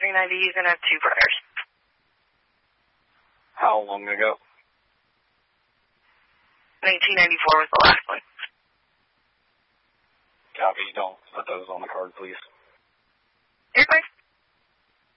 390s and have 2 brothers. How long ago? 1994 was the last one. Copy. Don't put those on the card, please. You're fine.